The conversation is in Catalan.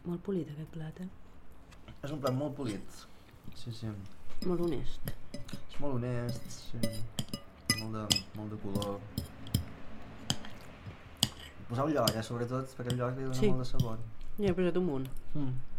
Molt polit aquest plat, És un plat molt polit. Sí. Molt honest. És molt honest, sí. Molt de color. Poseu lloc, sobretot, perquè el lloc li dona molt de sabor. Ja he posat un munt.